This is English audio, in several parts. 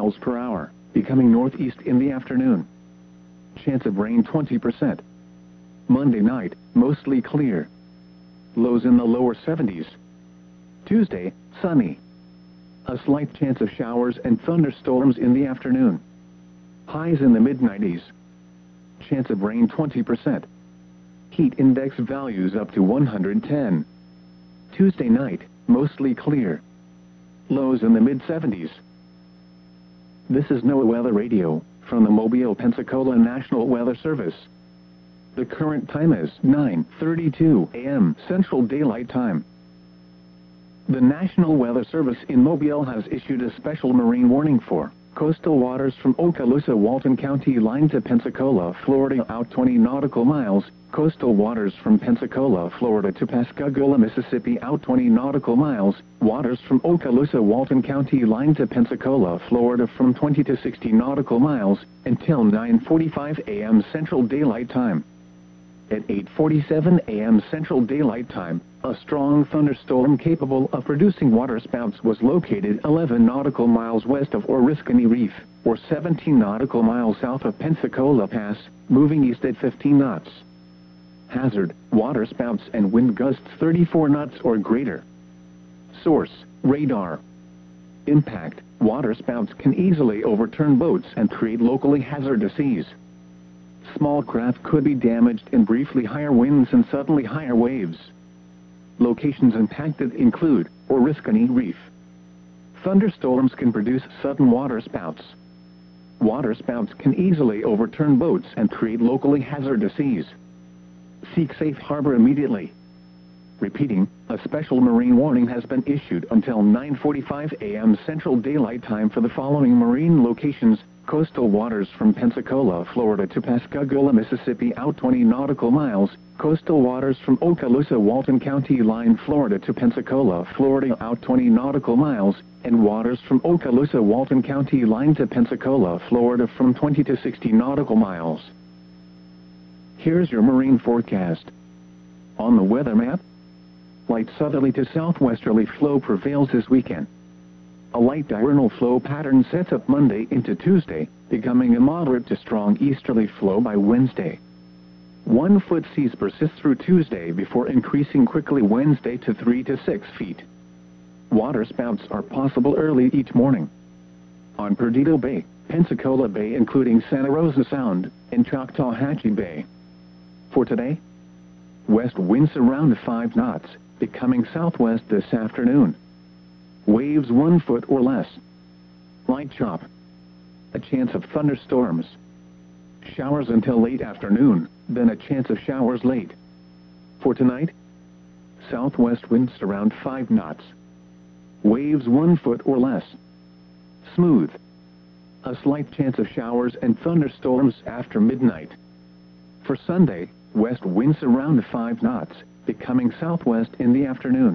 miles per hour, becoming northeast in the afternoon. Chance of rain 20%. Monday night, mostly clear. Lows in the lower 70s. Tuesday, sunny. A slight chance of showers and thunderstorms in the afternoon. Highs in the mid-90s. Chance of rain 20%. Heat index values up to 110. Tuesday night, mostly clear. Lows in the mid-70s. This is NOAA Weather Radio, from the Mobile, Pensacola National Weather Service. The current time is 9:32 a.m. Central Daylight Time. The National Weather Service in Mobile has issued a special marine warning for coastal waters from Okaloosa, Walton County line to Pensacola, Florida out 20 nautical miles, coastal waters from Pensacola, Florida to Pascagoula, Mississippi out 20 nautical miles, waters from Okaloosa, Walton County line to Pensacola, Florida from 20 to 60 nautical miles, until 9:45 a.m. Central Daylight Time. At 8:47 a.m. Central Daylight Time, a strong thunderstorm capable of producing waterspouts was located 11 nautical miles west of Oriskany Reef, or 17 nautical miles south of Pensacola Pass, moving east at 15 knots. Hazard, waterspouts and wind gusts 34 knots or greater. Source, radar. Impact, waterspouts can easily overturn boats and create locally hazardous seas. Small craft could be damaged in briefly higher winds and suddenly higher waves. Locations impacted include Oriskany Reef. Thunderstorms can produce sudden waterspouts. Waterspouts can easily overturn boats and create locally hazardous seas. Seek safe harbor immediately. Repeating, a special marine warning has been issued until 9:45 a.m. Central Daylight Time for the following marine locations: coastal waters from Pensacola, Florida to Pascagoula, Mississippi out 20 nautical miles, coastal waters from Okaloosa, Walton County line, Florida to Pensacola, Florida out 20 nautical miles, and waters from Okaloosa, Walton County line to Pensacola, Florida from 20 to 60 nautical miles. Here's your marine forecast. On the weather map, light southerly to southwesterly flow prevails this weekend. A light diurnal flow pattern sets up Monday into Tuesday, becoming a moderate to strong easterly flow by Wednesday. 1-foot seas persist through Tuesday before increasing quickly Wednesday to 3 to 6 feet. Waterspouts are possible early each morning. On Perdido Bay, Pensacola Bay including Santa Rosa Sound, and Choctawhatchee Bay. For today, west winds around 5 knots, becoming southwest this afternoon. Waves 1 foot or less. Light chop. A chance of thunderstorms. Showers until late afternoon, then a chance of showers late. For tonight, southwest winds around 5 knots. Waves 1 foot or less. Smooth. A slight chance of showers and thunderstorms after midnight. For Sunday, west winds around 5 knots, becoming southwest in the afternoon.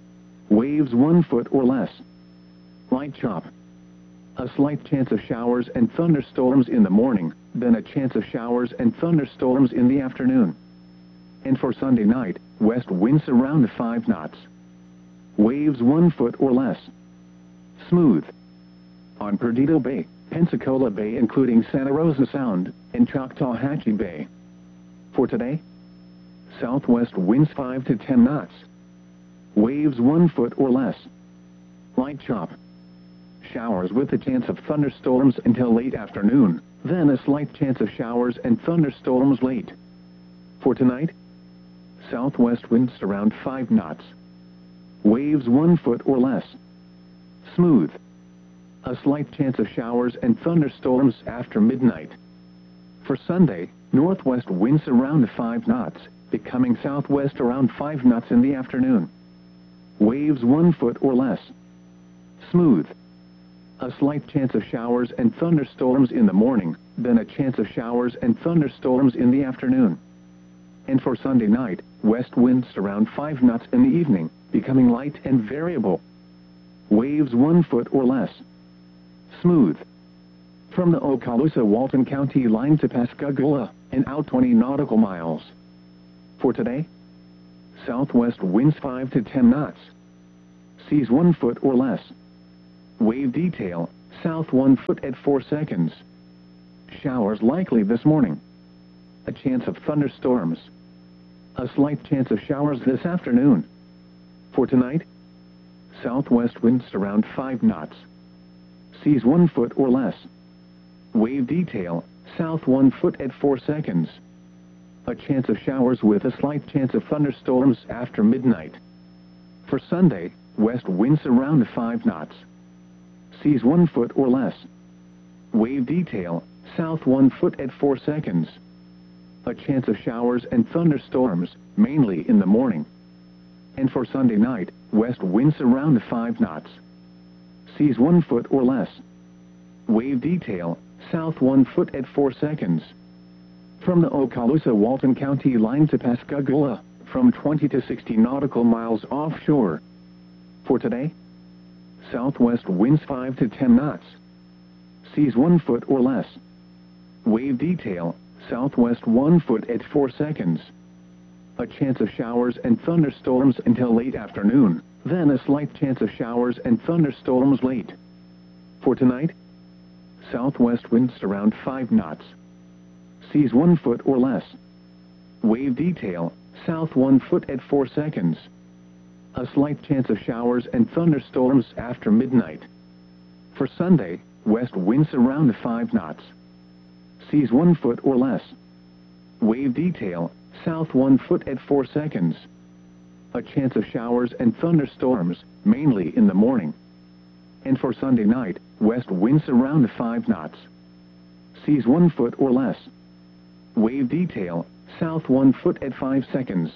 Waves 1 foot or less. Light chop. A slight chance of showers and thunderstorms in the morning, then a chance of showers and thunderstorms in the afternoon. And for Sunday night, west winds around 5 knots. Waves 1 foot or less. Smooth. On Perdido Bay, Pensacola Bay including Santa Rosa Sound, and Choctawhatchee Bay. For today, southwest winds 5 to 10 knots. Waves 1 foot or less. Light chop. Showers with a chance of thunderstorms until late afternoon, then a slight chance of showers and thunderstorms late. For tonight, southwest winds around 5 knots. Waves 1 foot or less. Smooth. A slight chance of showers and thunderstorms after midnight. For Sunday, northwest winds around 5 knots, becoming southwest around 5 knots in the afternoon. Waves 1 foot or less. Smooth. A slight chance of showers and thunderstorms in the morning, then a chance of showers and thunderstorms in the afternoon. And for Sunday night, west winds around 5 knots in the evening, becoming light and variable. Waves 1 foot or less. Smooth. From the Okaloosa Walton County line to Pascagoula, and out 20 nautical miles. For today, southwest winds 5 to 10 knots. Seas 1 foot or less. Wave detail, south 1 foot at 4 seconds. Showers likely this morning. A chance of thunderstorms. A slight chance of showers this afternoon. For tonight, southwest winds around 5 knots. Seas 1 foot or less. Wave detail, south 1 foot at 4 seconds. A chance of showers with a slight chance of thunderstorms after midnight. For Sunday, west winds around 5 knots. Seas 1 foot or less. Wave detail, south 1 foot at 4 seconds. A chance of showers and thunderstorms, mainly in the morning. And for Sunday night, west winds around 5 knots. Seas 1 foot or less. Wave detail, south 1 foot at 4 seconds. From the Okaloosa-Walton County line to Pascagoula, from 20 to 60 nautical miles offshore. For today, southwest winds 5 to 10 knots. Seas 1 foot or less. Wave detail, southwest 1 foot at 4 seconds. A chance of showers and thunderstorms until late afternoon, then a slight chance of showers and thunderstorms late. For tonight, southwest winds around 5 knots. Seas 1 foot or less. Wave detail, south 1 foot at 4 seconds. A slight chance of showers and thunderstorms after midnight. For Sunday, west winds around 5 knots. Seas 1 foot or less. Wave detail, south 1 foot at 4 seconds. A chance of showers and thunderstorms, mainly in the morning. And for Sunday night, west winds around 5 knots. Seas 1 foot or less. Wave detail, south 1 foot at 5 seconds.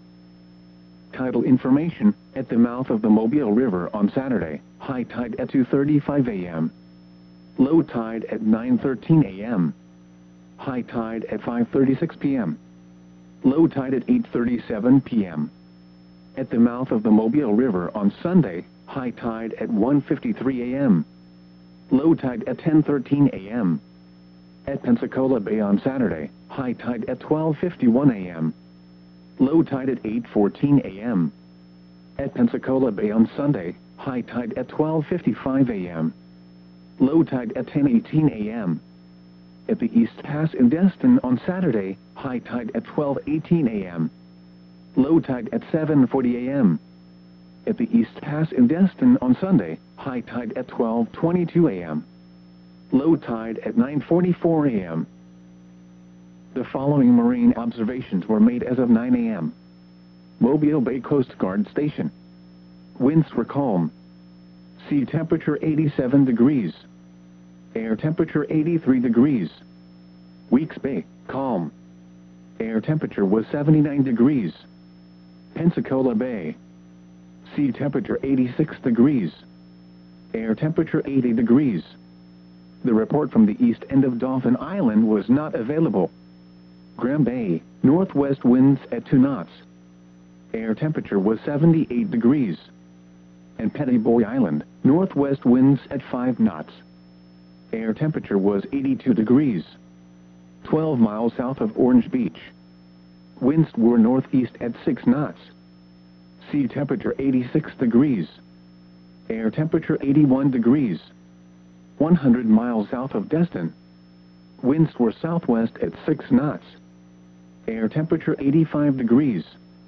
Tidal information, at the mouth of the Mobile River on Saturday, high tide at 2:35 a.m. Low tide at 9:13 a.m. High tide at 5:36 p.m. Low tide at 8:37 p.m. At the mouth of the Mobile River on Sunday, high tide at 1:53 a.m. Low tide at 10:13 a.m. At Pensacola Bay on Saturday, high tide at 12:51 a.m. Low tide at 8:14 a.m. At Pensacola Bay on Sunday, high tide at 12:55 a.m. Low tide at 10:18 a.m. At the East Pass in Destin on Saturday, high tide at 12:18 a.m. Low tide at 7:40 a.m. At the East Pass in Destin on Sunday, high tide at 12:22 a.m. Low tide at 9:44 a.m. The following marine observations were made as of 9 a.m. Mobile Bay Coast Guard Station. Winds were calm. Sea temperature 87 degrees. Air temperature 83 degrees. Weeks Bay, calm. Air temperature was 79 degrees. Pensacola Bay. Sea temperature 86 degrees. Air temperature 80 degrees. The report from the east end of Dauphin Island was not available. Graham Bay, northwest winds at 2 knots. Air temperature was 78 degrees. And Petty Boy Island, northwest winds at 5 knots. Air temperature was 82 degrees. 12 miles south of Orange Beach. Winds were northeast at 6 knots. Sea temperature 86 degrees. Air temperature 81 degrees. 100 miles south of Destin. Winds were southwest at 6 knots. Air temperature 85 degrees.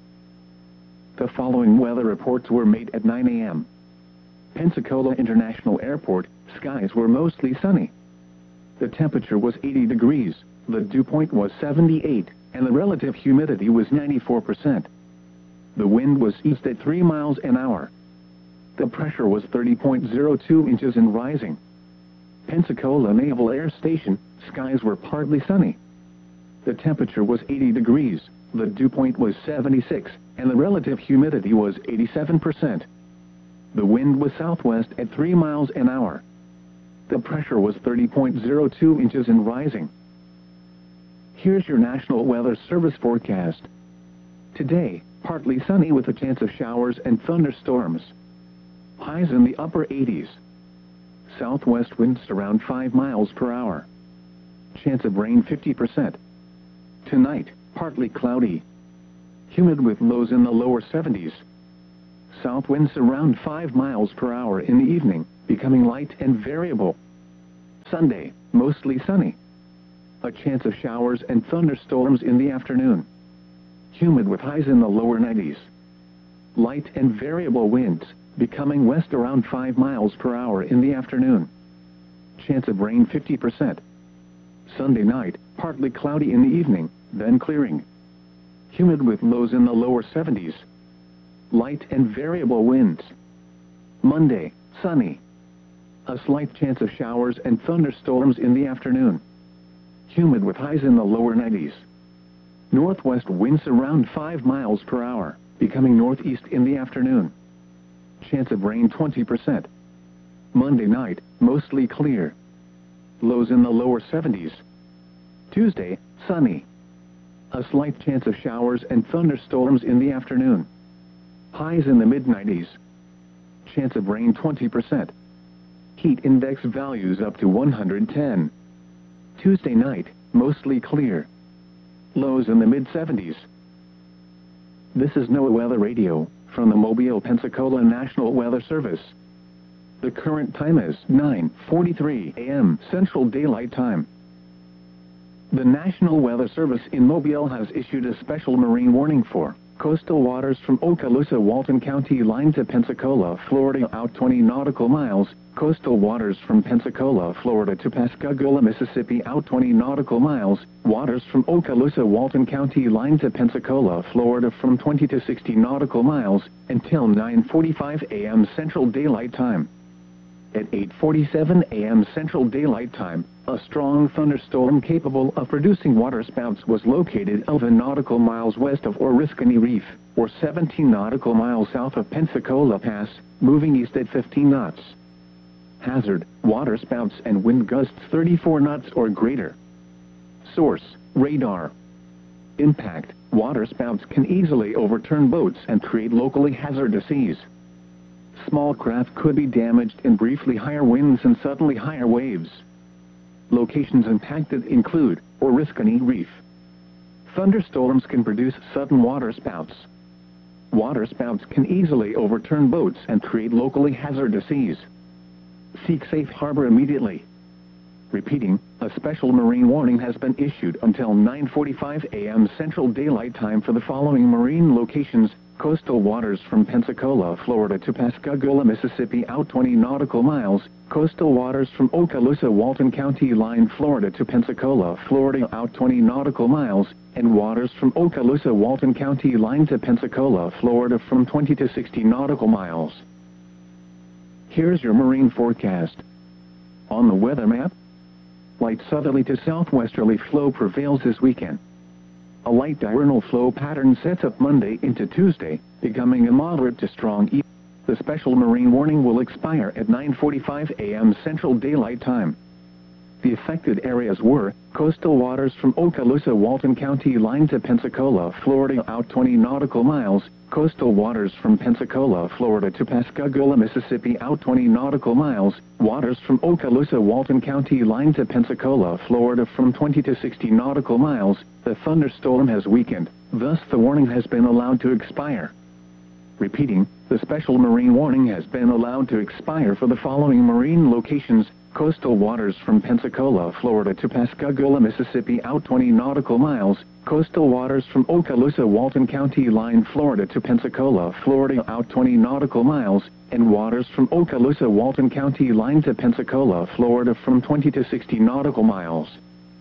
The following weather reports were made at 9 a.m. Pensacola International Airport, skies were mostly sunny. The temperature was 80 degrees, the dew point was 78, and the relative humidity was 94%. The wind was east at 3 miles an hour. The pressure was 30.02 inches and rising. Pensacola Naval Air Station, skies were partly sunny. The temperature was 80 degrees, the dew point was 76, and the relative humidity was 87%. The wind was southwest at 3 miles an hour. The pressure was 30.02 inches and rising. Here's your National Weather Service forecast. Today, partly sunny with a chance of showers and thunderstorms. Highs in the upper 80s. Southwest winds around 5 miles per hour. Chance of rain 50%. Tonight, partly cloudy. Humid with lows in the lower 70s. South winds around 5 miles per hour in the evening, becoming light and variable. Sunday, mostly sunny. A chance of showers and thunderstorms in the afternoon. Humid with highs in the lower 90s. Light and variable winds, becoming west around 5 miles per hour in the afternoon. Chance of rain 50%. Sunday night, partly cloudy in the evening, then clearing. Humid with lows in the lower 70s. Light and variable winds. Monday, sunny. A slight chance of showers and thunderstorms in the afternoon. Humid with highs in the lower 90s. Northwest winds around 5 miles per hour, becoming northeast in the afternoon. Chance of rain 20%. Monday night, mostly clear. Lows in the lower 70s. Tuesday, sunny. A slight chance of showers and thunderstorms in the afternoon. Highs in the mid-90s. Chance of rain 20%. Heat index values up to 110. Tuesday night, mostly clear. Lows in the mid-70s. This is NOAA Weather Radio, from the Mobile, Pensacola National Weather Service. The current time is 9:43 a.m. Central Daylight Time. The National Weather Service in Mobile has issued a special marine warning for coastal waters from Okaloosa, Walton County line to Pensacola, Florida out 20 nautical miles, coastal waters from Pensacola, Florida to Pascagoula, Mississippi out 20 nautical miles, waters from Okaloosa, Walton County line to Pensacola, Florida from 20 to 60 nautical miles, until 9:45 a.m. Central Daylight Time. At 8:47 a.m. Central Daylight Time, a strong thunderstorm capable of producing waterspouts was located 11 nautical miles west of Oriskany Reef, or 17 nautical miles south of Pensacola Pass, moving east at 15 knots. Hazard, waterspouts and wind gusts 34 knots or greater. Source, radar. Impact, waterspouts can easily overturn boats and create locally hazardous seas. Small craft could be damaged in briefly higher winds and suddenly higher waves. Locations impacted include Oriskany Reef. Thunderstorms can produce sudden waterspouts. Waterspouts can easily overturn boats and create locally hazardous seas. Seek safe harbor immediately. Repeating, a special marine warning has been issued until 9:45 a.m. Central Daylight Time for the following marine locations: coastal waters from Pensacola, Florida to Pascagoula, Mississippi out 20 nautical miles, coastal waters from Okaloosa, Walton County line, Florida to Pensacola, Florida out 20 nautical miles, and waters from Okaloosa, Walton County line to Pensacola, Florida from 20 to 60 nautical miles. Here's your marine forecast. On the weather map, light southerly to southwesterly flow prevails this weekend. A light diurnal flow pattern sets up Monday into Tuesday, becoming a moderate to strong east. The special marine warning will expire at 9:45 a.m. Central Daylight Time. The affected areas were coastal waters from Okaloosa, Walton County line to Pensacola, Florida out 20 nautical miles, coastal waters from Pensacola, Florida to Pascagoula, Mississippi out 20 nautical miles, waters from Okaloosa, Walton County line to Pensacola, Florida from 20 to 60 nautical miles. The thunderstorm has weakened, thus the warning has been allowed to expire. Repeating, the special marine warning has been allowed to expire for the following marine locations: coastal waters from Pensacola, Florida to Pascagoula, Mississippi out 20 nautical miles, coastal waters from Okaloosa, Walton County line, Florida to Pensacola, Florida out 20 nautical miles, and waters from Okaloosa, Walton County line to Pensacola, Florida from 20 to 60 nautical miles.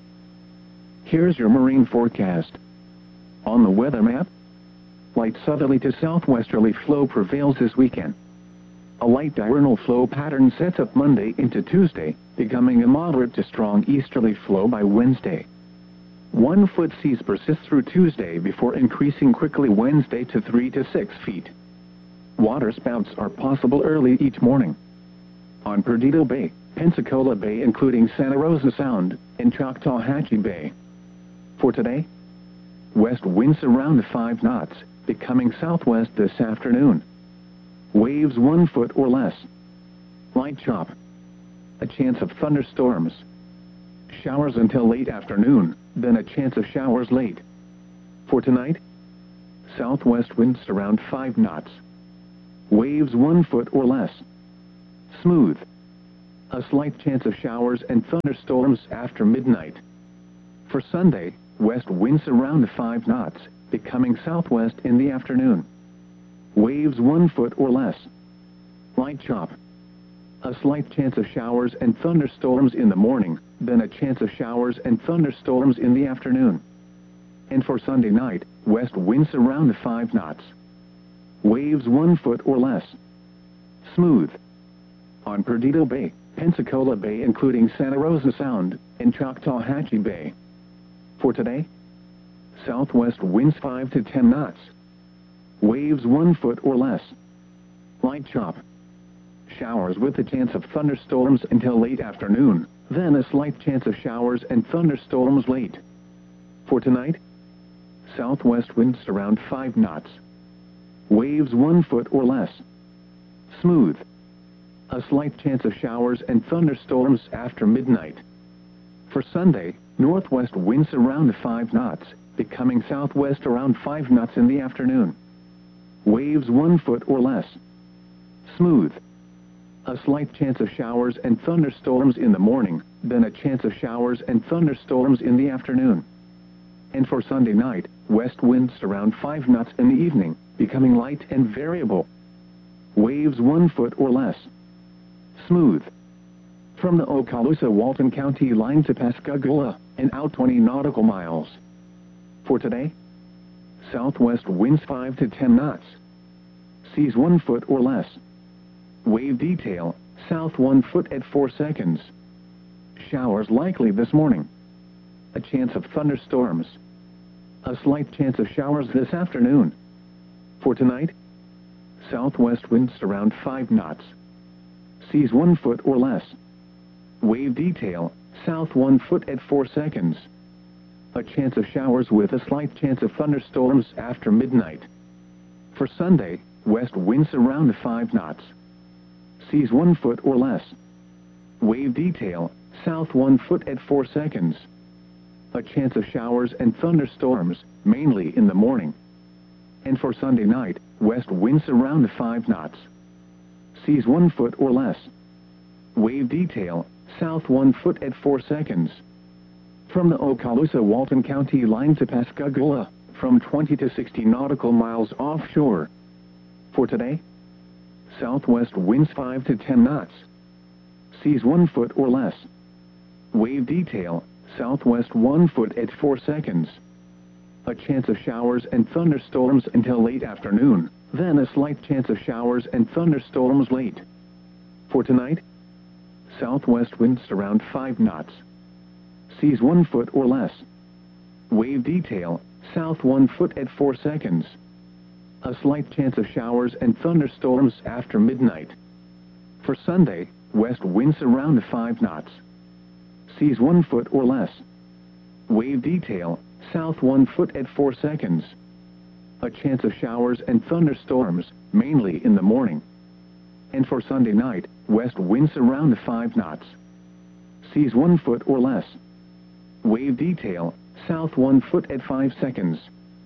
Here's your marine forecast. On the weather map, light southerly to southwesterly flow prevails this weekend. A light diurnal flow pattern sets up Monday into Tuesday, becoming a moderate to strong easterly flow by Wednesday. 1-foot seas persist through Tuesday before increasing quickly Wednesday to 3 to 6 feet. Waterspouts are possible early each morning. On Perdido Bay, Pensacola Bay including Santa Rosa Sound, and Choctawhatchee Bay. For today, west winds around 5 knots, becoming southwest this afternoon. Waves 1 foot or less. Light chop. A chance of thunderstorms. Showers until late afternoon, then a chance of showers late. For tonight, southwest winds around 5 knots. Waves 1 foot or less. Smooth. A slight chance of showers and thunderstorms after midnight. For Sunday, west winds around 5 knots, becoming southwest in the afternoon. Waves 1 foot or less. Light chop. A slight chance of showers and thunderstorms in the morning, then a chance of showers and thunderstorms in the afternoon. And for Sunday night, west winds around 5 knots. Waves 1 foot or less. Smooth. On Perdido Bay, Pensacola Bay including Santa Rosa Sound, and Choctawhatchee Bay. For today, southwest winds 5 to 10 knots. Waves 1 foot or less. Light chop. Showers with a chance of thunderstorms until late afternoon, then a slight chance of showers and thunderstorms late. For tonight, southwest winds around 5 knots. Waves 1 foot or less. Smooth. A slight chance of showers and thunderstorms after midnight. For Sunday, northwest winds around 5 knots, becoming southwest around 5 knots in the afternoon. Waves 1 foot or less. Smooth. A slight chance of showers and thunderstorms in the morning, then a chance of showers and thunderstorms in the afternoon. And for Sunday night, west winds around 5 knots in the evening, becoming light and variable. Waves 1 foot or less. Smooth. From the Okaloosa-Walton County line to Pascagoula, and out 20 nautical miles. For today, southwest winds 5 to 10 knots. Seas 1 foot or less. Wave detail, south 1 foot at 4 seconds. Showers likely this morning. A chance of thunderstorms. A slight chance of showers this afternoon. For tonight, southwest winds around 5 knots. Seas 1 foot or less. Wave detail, south 1 foot at 4 seconds. A chance of showers with a slight chance of thunderstorms after midnight. For Sunday, west winds around 5 knots. Seas 1 foot or less. Wave detail, south 1 foot at 4 seconds. A chance of showers and thunderstorms, mainly in the morning. And for Sunday night, west winds around 5 knots. Seas 1 foot or less. Wave detail, south 1 foot at 4 seconds. From the Okaloosa-Walton County line to Pascagoula, from 20 to 60 nautical miles offshore. For today, southwest winds 5 to 10 knots. Seas 1 foot or less. Wave detail, southwest 1 foot at 4 seconds. A chance of showers and thunderstorms until late afternoon, then a slight chance of showers and thunderstorms late. For tonight, southwest winds around 5 knots. Seas 1 foot or less. Wave detail, south 1 foot at 4 seconds. A slight chance of showers and thunderstorms after midnight. For Sunday, west winds around 5 knots. Seas 1 foot or less. Wave detail, south 1 foot at 4 seconds. A chance of showers and thunderstorms, mainly in the morning. And for Sunday night, west winds around 5 knots. Seas 1 foot or less. Wave detail, south 1 foot at 5 seconds.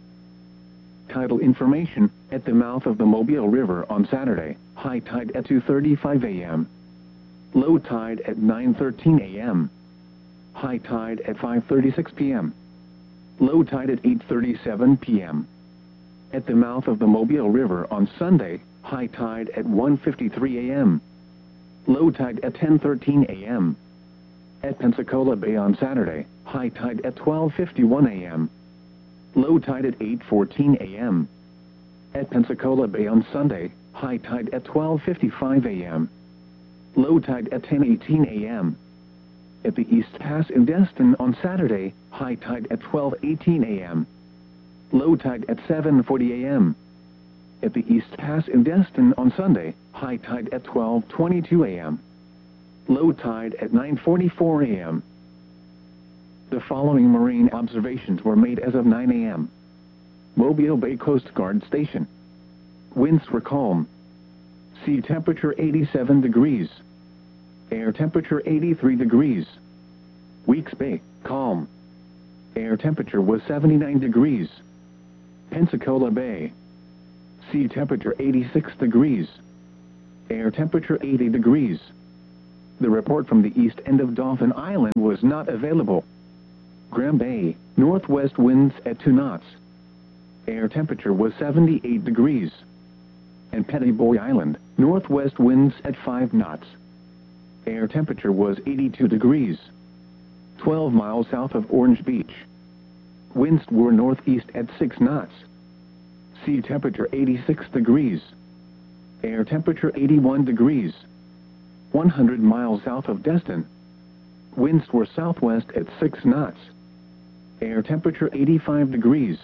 Tidal information, at the mouth of the Mobile River on Saturday, high tide at 2:35 a.m. Low tide at 9:13 a.m. High tide at 5:36 p.m. Low tide at 8:37 p.m. At the mouth of the Mobile River on Sunday, high tide at 1:53 a.m. Low tide at 10:13 a.m. At Pensacola Bay on Saturday, high tide at 12:51 a.m. Low tide at 8:14 a.m. At Pensacola Bay on Sunday, high tide at 12:55 a.m. Low tide at 10:18 a.m. At the East Pass in Destin on Saturday, high tide at 12:18 a.m. Low tide at 7:40 a.m. At the East Pass in Destin on Sunday, high tide at 12:22 a.m. Low tide at 9:44 a.m. The following marine observations were made as of 9 a.m. Mobile Bay Coast Guard Station. Winds were calm. Sea temperature 87 degrees. Air temperature 83 degrees. Weeks Bay, calm. Air temperature was 79 degrees. Pensacola Bay. Sea temperature 86 degrees. Air temperature 80 degrees. The report from the east end of Dauphin Island was not available. Graham Bay, northwest winds at 2 knots. Air temperature was 78 degrees. And Pettyboy Island, northwest winds at 5 knots. Air temperature was 82 degrees. 12 miles south of Orange Beach. Winds were northeast at 6 knots. Sea temperature 86 degrees. Air temperature 81 degrees. 100 miles south of Destin. Winds were southwest at 6 knots. Air temperature 85 degrees.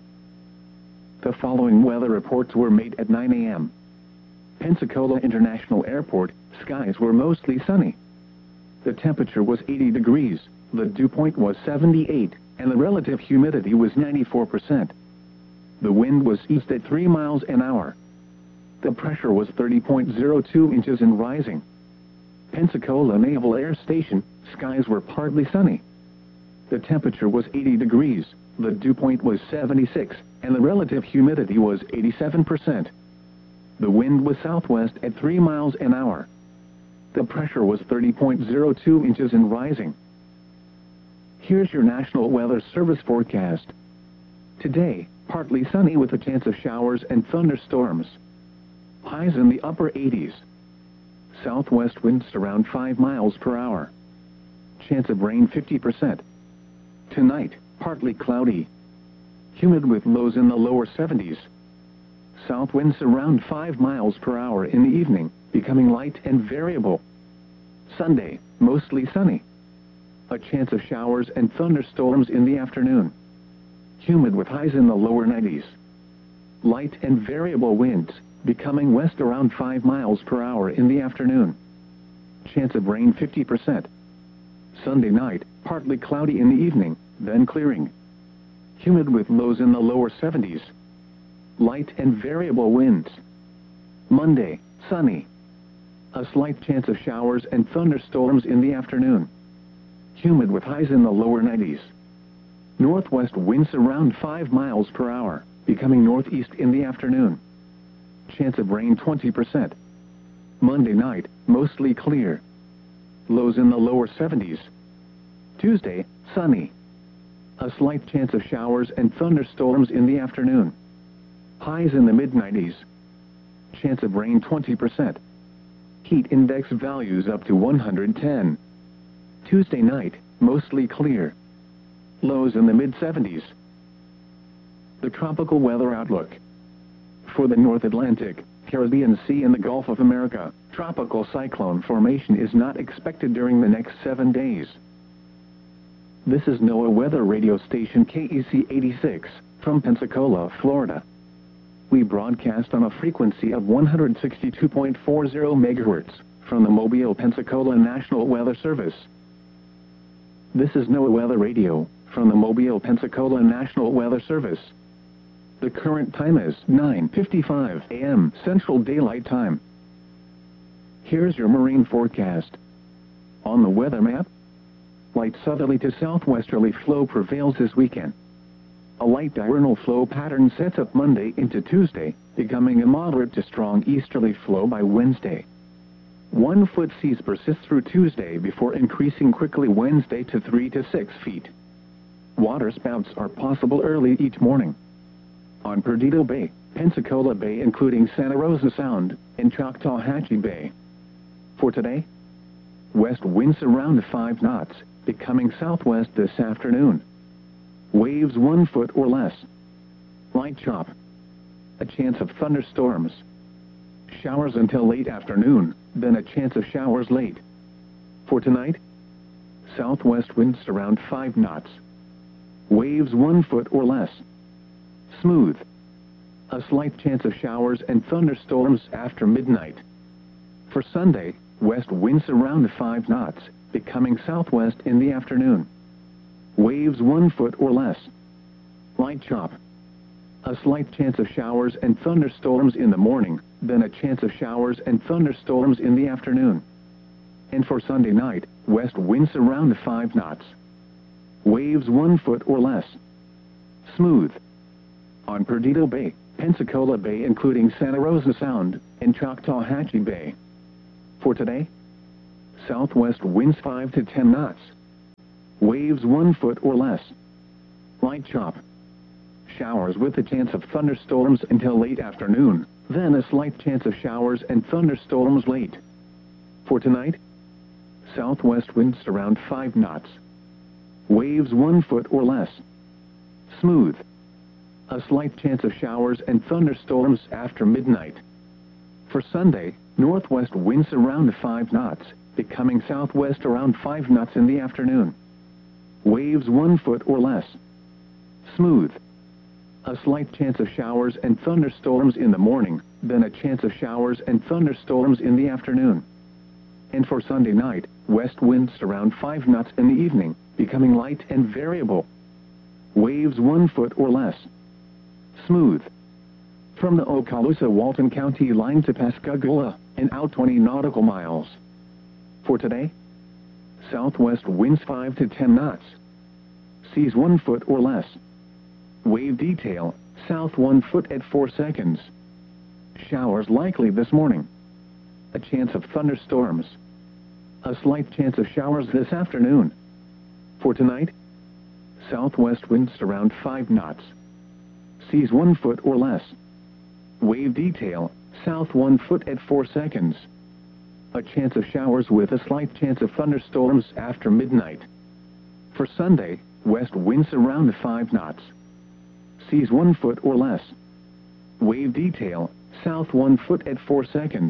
The following weather reports were made at 9 a.m. Pensacola International Airport, skies were mostly sunny. The temperature was 80 degrees, the dew point was 78, and the relative humidity was 94%. The wind was east at 3 miles an hour. The pressure was 30.02 inches and rising. Pensacola Naval Air Station, skies were partly sunny. The temperature was 80 degrees, the dew point was 76, and the relative humidity was 87%. The wind was southwest at 3 miles an hour. The pressure was 30.02 inches and rising. Here's your National Weather Service forecast. Today, partly sunny with a chance of showers and thunderstorms. Highs in the upper 80s. Southwest winds around 5 miles per hour. Chance of rain 50%. Tonight, partly cloudy. Humid with lows in the lower 70s. South winds around 5 miles per hour in the evening, becoming light and variable. Sunday, mostly sunny. A chance of showers and thunderstorms in the afternoon. Humid with highs in the lower 90s. Light and variable winds, becoming west around 5 miles per hour in the afternoon. Chance of rain 50%. Sunday night, partly cloudy in the evening, then clearing. Humid with lows in the lower 70s. Light and variable winds. Monday, sunny. A slight chance of showers and thunderstorms in the afternoon. Humid with highs in the lower 90s. Northwest winds around 5 miles per hour, becoming northeast in the afternoon. Chance of rain 20%. Monday night, mostly clear. Lows in the lower 70s. Tuesday, sunny. A slight chance of showers and thunderstorms in the afternoon. Highs in the mid-90s. Chance of rain 20%. Heat index values up to 110. Tuesday night, mostly clear. Lows in the mid-70s. The tropical weather outlook. For the North Atlantic, Caribbean Sea and the Gulf of America, tropical cyclone formation is not expected during the next 7 days. This is NOAA Weather Radio Station KEC 86, from Pensacola, Florida. We broadcast on a frequency of 162.40 megahertz, from the Mobile, Pensacola National Weather Service. This is NOAA Weather Radio, from the Mobile, Pensacola National Weather Service. The current time is 9:55 a.m. Central Daylight Time. Here's your marine forecast. On the weather map, light southerly to southwesterly flow prevails this weekend. A light diurnal flow pattern sets up Monday into Tuesday, becoming a moderate to strong easterly flow by Wednesday. 1 foot seas persist through Tuesday before increasing quickly Wednesday to 3 to 6 feet. Water spouts are possible early each morning. On Perdido Bay, Pensacola Bay including Santa Rosa Sound, and Choctawhatchee Bay. For today, west winds around 5 knots, becoming southwest this afternoon. Waves 1 foot or less. Light chop. A chance of thunderstorms. Showers until late afternoon, then a chance of showers late. For tonight, southwest winds around 5 knots. Waves 1 foot or less. Smooth. A slight chance of showers and thunderstorms after midnight. For Sunday, west winds around 5 knots, becoming southwest in the afternoon. Waves 1 foot or less. Light chop. A slight chance of showers and thunderstorms in the morning, then a chance of showers and thunderstorms in the afternoon. And for Sunday night, west winds around 5 knots. Waves 1 foot or less. Smooth. On Perdido Bay, Pensacola Bay including Santa Rosa Sound, and Choctawhatchee Bay. For today, Southwest winds 5 to 10 knots. Waves 1 foot or less. Light chop. Showers with a chance of thunderstorms until late afternoon, then a slight chance of showers and thunderstorms late. For tonight, southwest winds around 5 knots. Waves 1 foot or less. Smooth. A slight chance of showers and thunderstorms after midnight. For Sunday, northwest winds around 5 knots, becoming southwest around 5 knots in the afternoon. Waves 1 foot or less. Smooth. A slight chance of showers and thunderstorms in the morning, then a chance of showers and thunderstorms in the afternoon. And for Sunday night, west winds around 5 knots in the evening, becoming light and variable. Waves 1 foot or less. Smooth. From the Okaloosa-Walton County line to Pascagoula, and out 20 nautical miles. For today, southwest winds 5 to 10 knots. Seas 1 foot or less. Wave detail, south 1 foot at 4 seconds. Showers likely this morning. A chance of thunderstorms. A slight chance of showers this afternoon. For tonight, southwest winds around 5 knots. Seas 1 foot or less. Wave detail, south 1 foot at 4 seconds. A chance of showers with a slight chance of thunderstorms after midnight. For Sunday, west winds around 5 knots. Seas 1 foot or less. Wave detail, south 1 foot at 4 seconds.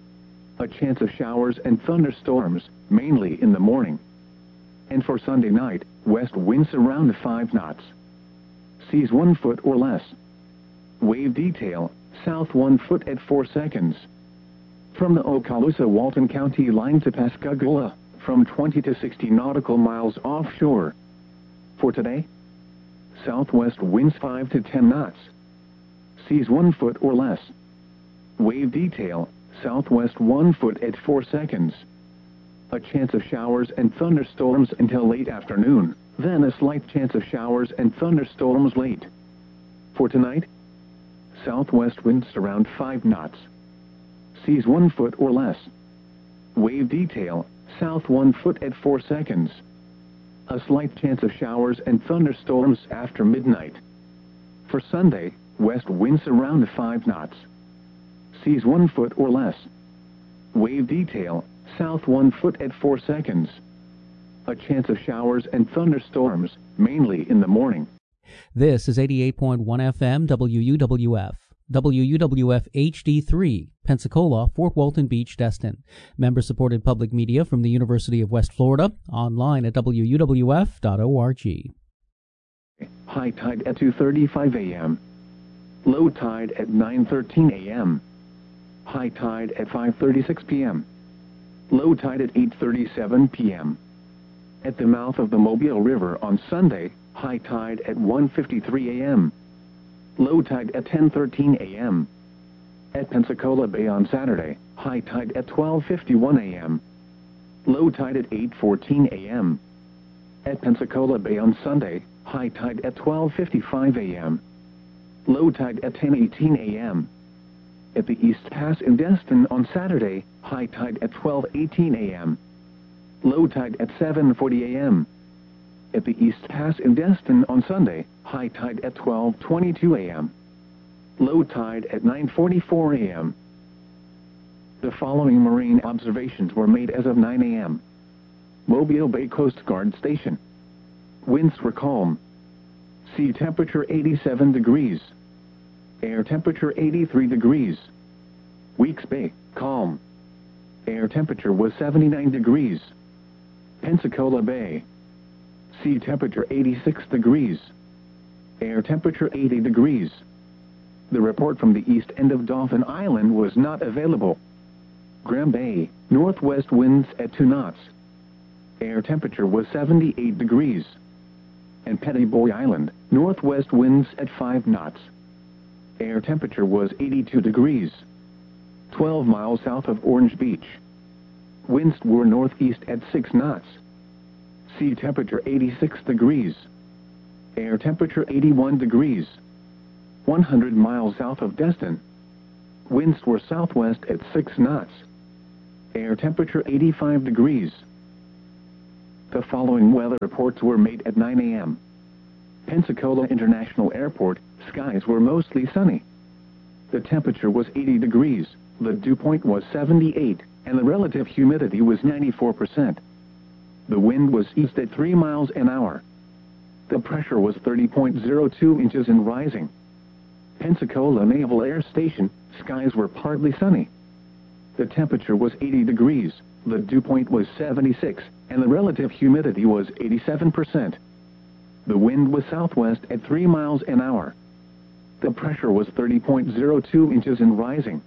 A chance of showers and thunderstorms, mainly in the morning. And for Sunday night, west winds around 5 knots. Seas 1 foot or less. Wave detail, south 1 foot at 4 seconds. From the Okaloosa-Walton County line to Pascagoula, from 20 to 60 nautical miles offshore. For today, southwest winds 5 to 10 knots. Seas 1 foot or less. Wave detail, southwest 1 foot at 4 seconds. A chance of showers and thunderstorms until late afternoon, then a slight chance of showers and thunderstorms late. For tonight, southwest winds around 5 knots. Seas 1 foot or less. Wave detail, south 1 foot at 4 seconds. A slight chance of showers and thunderstorms after midnight. For Sunday, west winds around 5 knots. Seas 1 foot or less. Wave detail, south 1 foot at 4 seconds. A chance of showers and thunderstorms, mainly in the morning. This is 88.1 FM WUWF. WUWF HD3, Pensacola, Fort Walton Beach, Destin. Member-supported public media from the University of West Florida, online at wuwf.org. High tide at 2:35 a.m. Low tide at 9:13 a.m. High tide at 5:36 p.m. Low tide at 8:37 p.m. At the mouth of the Mobile River on Sunday, high tide at 1:53 a.m. Low tide at 10:13 a.m. At Pensacola Bay on Saturday, high tide at 12:51 a.m. Low tide at 8:14 a.m. At Pensacola Bay on Sunday, high tide at 12:55 a.m. Low tide at 10:18 a.m. At the East Pass in Destin on Saturday, high tide at 12:18 a.m. Low tide at 7:40 a.m. At the East Pass in Destin on Sunday, high tide at 12:22 a.m. Low tide at 9:44 a.m. The following marine observations were made as of 9 a.m. Mobile Bay Coast Guard Station. Winds were calm. Sea temperature 87 degrees. Air temperature 83 degrees. Weeks Bay, calm. Air temperature was 79 degrees. Pensacola Bay. Sea temperature 86 degrees. Air temperature 80 degrees. The report from the east end of Dauphin Island was not available. Graham Bay, northwest winds at 2 knots. Air temperature was 78 degrees. And Petty Boy Island, northwest winds at 5 knots. Air temperature was 82 degrees. 12 miles south of Orange Beach. Winds were northeast at 6 knots. Sea temperature 86 degrees. Air temperature 81 degrees. 100 miles south of Destin. Winds were southwest at 6 knots. Air temperature 85 degrees. The following weather reports were made at 9 a.m. Pensacola International Airport, skies were mostly sunny. The temperature was 80 degrees, the dew point was 78, and the relative humidity was 94%. The wind was east at 3 miles an hour. The pressure was 30.02 inches and rising. Pensacola Naval Air Station, skies were partly sunny. The temperature was 80 degrees, the dew point was 76, and the relative humidity was 87%. The wind was southwest at 3 miles an hour. The pressure was 30.02 inches and rising.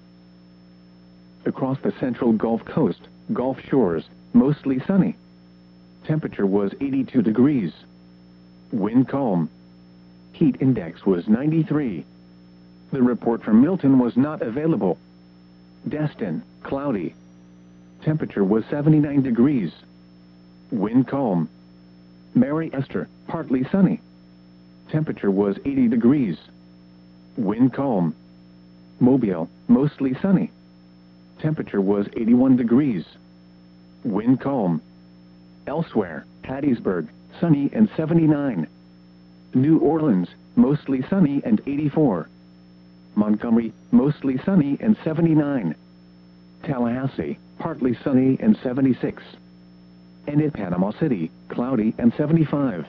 Across the central Gulf Coast, Gulf Shores, mostly sunny. Temperature was 82 degrees. Wind calm. Heat index was 93. The report from Milton was not available. Destin, cloudy. Temperature was 79 degrees. Wind calm. Mary Esther, partly sunny. Temperature was 80 degrees. Wind calm. Mobile, mostly sunny. Temperature was 81 degrees. Wind calm. Elsewhere, Hattiesburg, sunny and 79. New Orleans, mostly sunny and 84. Montgomery, mostly sunny and 79. Tallahassee, partly sunny and 76. And in Panama City, cloudy and 75.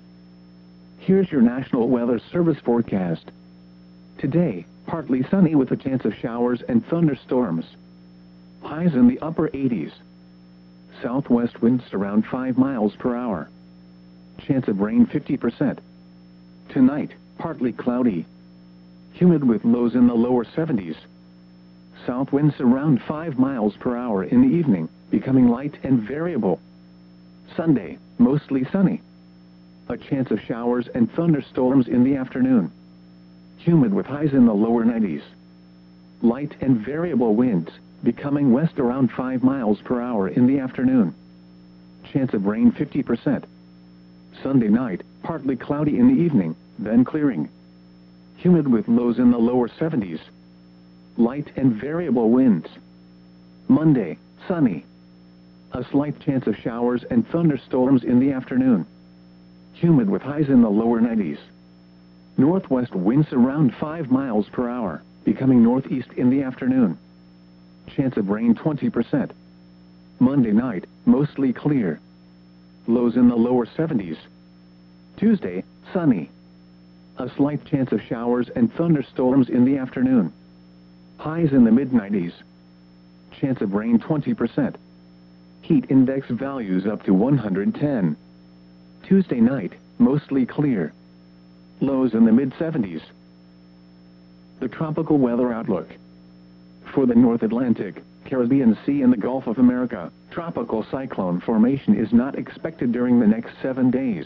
Here's your National Weather Service forecast. Today, partly sunny with a chance of showers and thunderstorms. Highs in the upper 80s. Southwest winds around 5 miles per hour. Chance of rain 50%. Tonight, partly cloudy. Humid with lows in the lower 70s. South winds around 5 miles per hour in the evening, becoming light and variable. Sunday, mostly sunny. A chance of showers and thunderstorms in the afternoon. Humid with highs in the lower 90s. Light and variable winds, becoming west around 5 miles per hour in the afternoon. Chance of rain 50%. Sunday night, partly cloudy in the evening, then clearing. Humid with lows in the lower 70s. Light and variable winds. Monday, sunny. A slight chance of showers and thunderstorms in the afternoon. Humid with highs in the lower 90s. Northwest winds around 5 miles per hour, becoming northeast in the afternoon. Chance of rain 20%. Monday night, mostly clear. Lows in the lower 70s. Tuesday, sunny. A slight chance of showers and thunderstorms in the afternoon. Highs in the mid-90s. Chance of rain 20%. Heat index values up to 110. Tuesday night, mostly clear. Lows in the mid-70s. The tropical weather outlook. For the North Atlantic, Caribbean Sea and the Gulf of America, tropical cyclone formation is not expected during the next 7 days.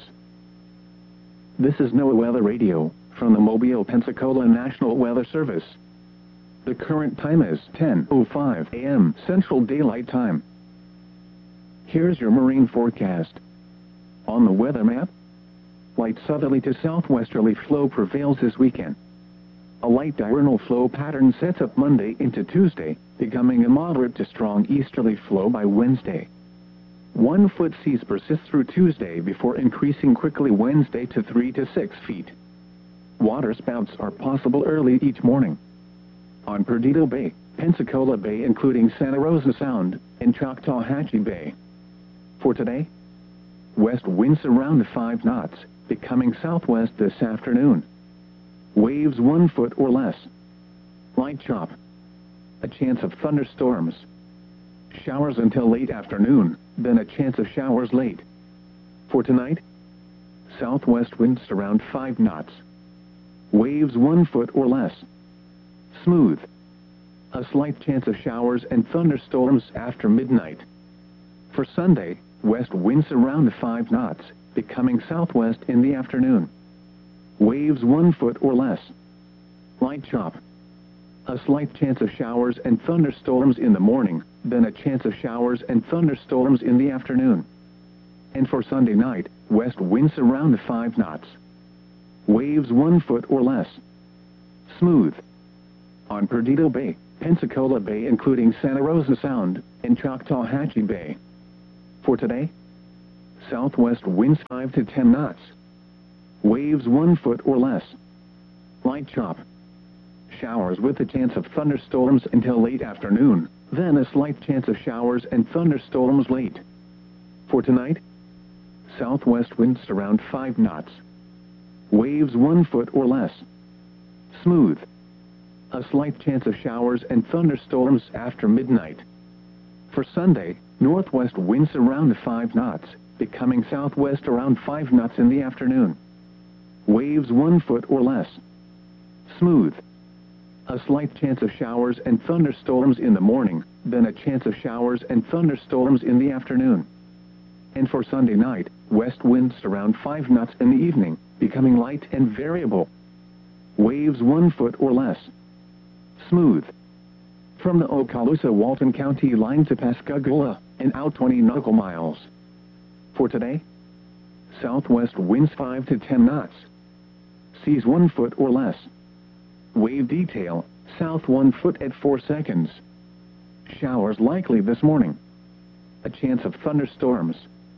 This is NOAA Weather Radio from the Mobile, Pensacola National Weather Service. The current time is 10:05 a.m. Central Daylight Time. Here's your marine forecast. On the weather map, light southerly to southwesterly flow prevails this weekend. A light diurnal flow pattern sets up Monday into Tuesday, becoming a moderate to strong easterly flow by Wednesday. 1 foot seas persist through Tuesday before increasing quickly Wednesday to 3 to 6 feet. Water spouts are possible early each morning. On Perdido Bay, Pensacola Bay including Santa Rosa Sound, and Choctawhatchee Bay. For today, west winds around 5 knots, becoming southwest this afternoon. Waves 1 foot or less. Light chop. A chance of thunderstorms. Showers until late afternoon, then a chance of showers late. For tonight, southwest winds around 5 knots. Waves 1 foot or less. Smooth. A slight chance of showers and thunderstorms after midnight. For Sunday, west winds around 5 knots, becoming southwest in the afternoon. Waves 1 foot or less. Light chop. A slight chance of showers and thunderstorms in the morning, then a chance of showers and thunderstorms in the afternoon. And for Sunday night, west winds around 5 knots. Waves 1 foot or less. Smooth. On Perdido Bay, Pensacola Bay including Santa Rosa Sound, and Choctawhatchee Bay. For today, southwest winds 5 to 10 knots. Waves 1 foot or less. Light chop. Showers with a chance of thunderstorms until late afternoon, then a slight chance of showers and thunderstorms late. For tonight, southwest winds around 5 knots. Waves 1 foot or less. Smooth. A slight chance of showers and thunderstorms after midnight. For Sunday, northwest winds around 5 knots, becoming southwest around 5 knots in the afternoon. Waves 1 foot or less. Smooth. A slight chance of showers and thunderstorms in the morning, then a chance of showers and thunderstorms in the afternoon. And for Sunday night, west winds around 5 knots in the evening, becoming light and variable. Waves 1 foot or less. Smooth. From the Okaloosa-Walton County line to Pascagoula, and out 20 nautical miles. For today, southwest winds 5 to 10 knots. Seas 1 foot or less. Wave detail, south 1 foot at 4 seconds. Showers likely this morning. A chance of thunderstorms.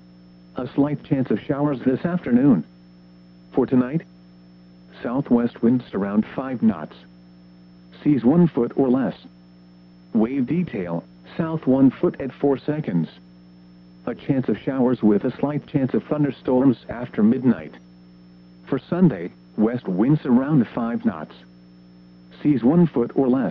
A slight chance of showers this afternoon. For tonight, southwest winds around 5 knots. Seas 1 foot or less. Wave detail, south 1 foot at 4 seconds. A chance of showers with a slight chance of thunderstorms after midnight. For Sunday, west winds around 5 knots. Seas 1 foot or less.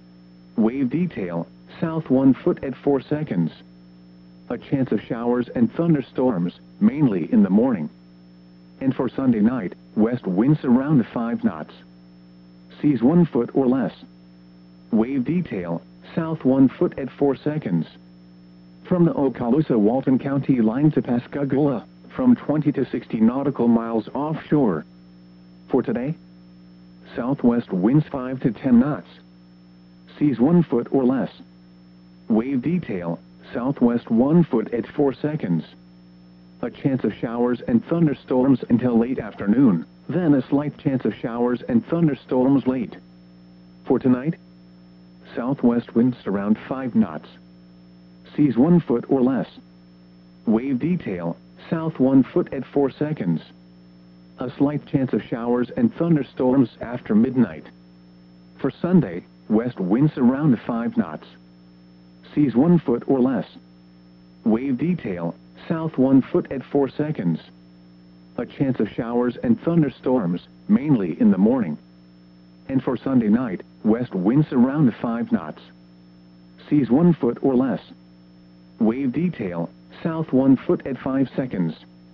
Wave detail, south 1 foot at 4 seconds. A chance of showers and thunderstorms, mainly in the morning. And for Sunday night, west winds around 5 knots. Seas 1 foot or less. Wave detail, south 1 foot at 4 seconds. From the Okaloosa-Walton County line to Pascagoula, from 20 to 60 nautical miles offshore. For today, southwest winds 5 to 10 knots. Seas 1 foot or less. Wave detail, southwest 1 foot at 4 seconds. A chance of showers and thunderstorms until late afternoon, then a slight chance of showers and thunderstorms late. For tonight, southwest winds around 5 knots. Seas 1 foot or less. Wave detail, south 1 foot at 4 seconds. A slight chance of showers and thunderstorms after midnight. For Sunday, west winds around 5 knots. Seas 1 foot or less. Wave detail, south 1 foot at 4 seconds. A chance of showers and thunderstorms, mainly in the morning. And for Sunday night, west winds around 5 knots. Seas 1 foot or less. Wave detail, south 1 foot at 5 seconds.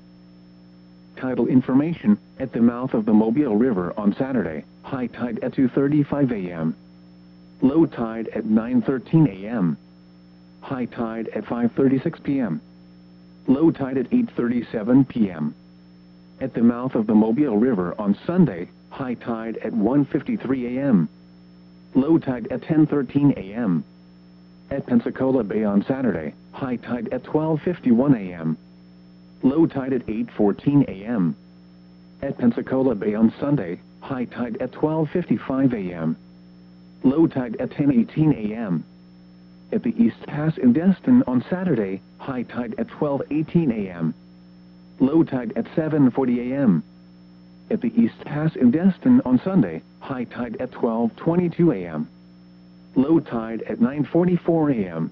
Tidal information, at the mouth of the Mobile River on Saturday, high tide at 2:35 a.m. Low tide at 9:13 a.m. High tide at 5:36 p.m. Low tide at 8:37 p.m. At the mouth of the Mobile River on Sunday, high tide at 1:53 a.m. Low tide at 10:13 a.m. At Pensacola Bay on Saturday, high tide at 12:51 a.m. Low tide at 8:14 a.m. At Pensacola Bay on Sunday, high tide at 12:55 a.m. Low tide at 10:18 a.m. At the East Pass in Destin on Saturday, high tide at 12:18 a.m. Low tide at 7:40 a.m. At the East Pass in Destin on Sunday, high tide at 12:22 a.m. Low tide at 9:44 a.m.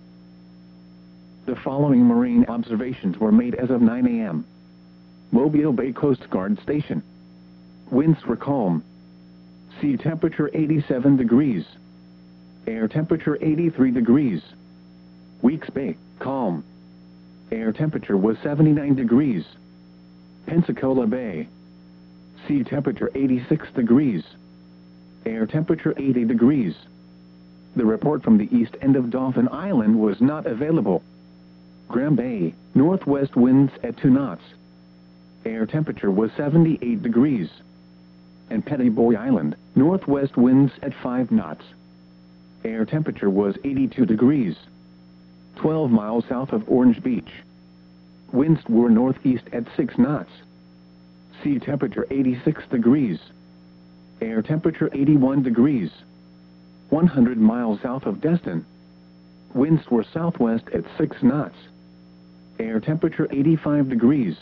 The following marine observations were made as of 9 a.m. Mobile Bay Coast Guard Station. Winds were calm. Sea temperature 87 degrees. Air temperature 83 degrees. Weeks Bay, calm. Air temperature was 79 degrees. Pensacola Bay. Sea temperature 86 degrees. Air temperature 80 degrees. The report from the east end of Dauphin Island was not available. Graham Bay, northwest winds at 2 knots. Air temperature was 78 degrees. And Petty Boy Island, northwest winds at 5 knots. Air temperature was 82 degrees. 12 miles south of Orange Beach. Winds were northeast at 6 knots. Sea temperature 86 degrees. Air temperature 81 degrees. 100 miles south of Destin. Winds were southwest at 6 knots. Air temperature 85 degrees.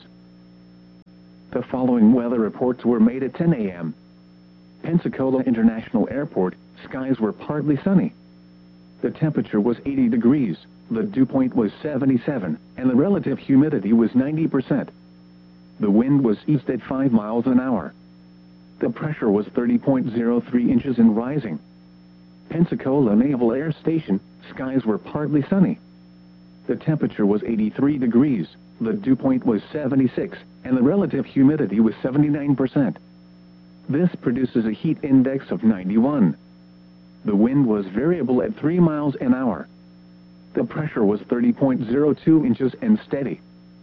The following weather reports were made at 10 a.m. Pensacola International Airport, skies were partly sunny. The temperature was 80 degrees, the dew point was 77, and the relative humidity was 90%. The wind was east at 5 miles an hour. The pressure was 30.03 inches and rising. Pensacola Naval Air Station, skies were partly sunny. The temperature was 83 degrees, the dew point was 76, and the relative humidity was 79%. This produces a heat index of 91. The wind was variable at 3 miles an hour. The pressure was 30.02 inches and steady.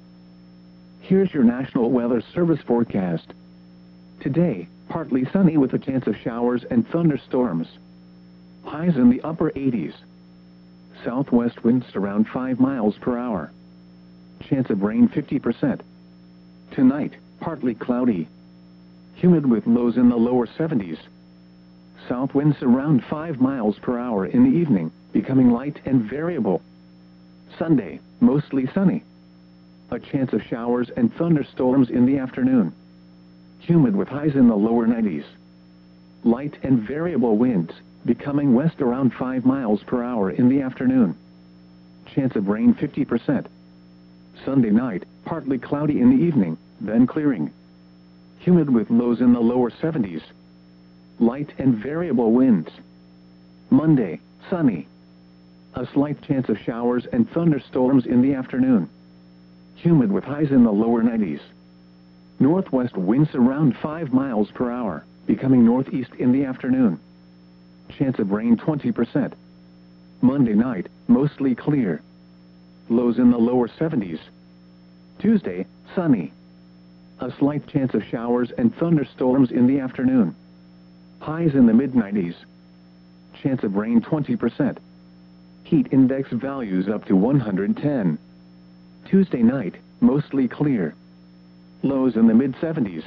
Here's your National Weather Service forecast. Today, partly sunny with a chance of showers and thunderstorms. Highs in the upper 80s. Southwest winds around 5 miles per hour. Chance of rain 50%. Tonight, partly cloudy. Humid with lows in the lower 70s. South winds around 5 miles per hour in the evening, becoming light and variable. Sunday, mostly sunny. A chance of showers and thunderstorms in the afternoon. Humid with highs in the lower 90s. Light and variable winds, becoming west around 5 miles per hour in the afternoon. Chance of rain 50%. Sunday night, partly cloudy in the evening, then clearing. Humid with lows in the lower 70s. Light and variable winds. Monday, sunny. A slight chance of showers and thunderstorms in the afternoon. Humid with highs in the lower 90s. Northwest winds around 5 miles per hour, becoming northeast in the afternoon. Chance of rain 20%. Monday night, mostly clear. Lows in the lower 70s. Tuesday, sunny. A slight chance of showers and thunderstorms in the afternoon. Highs in the mid-90s. Chance of rain 20%. Heat index values up to 110. Tuesday night, mostly clear. Lows in the mid-70s.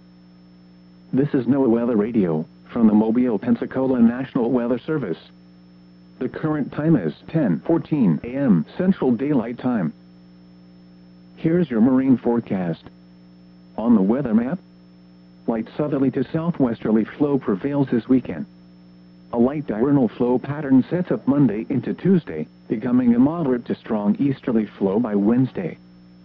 This is NOAA Weather Radio from the Mobile, Pensacola National Weather Service. The current time is 10:14 a.m. Central Daylight Time. Here's your marine forecast. On the weather map, light southerly to southwesterly flow prevails this weekend. A light diurnal flow pattern sets up Monday into Tuesday, becoming a moderate to strong easterly flow by Wednesday.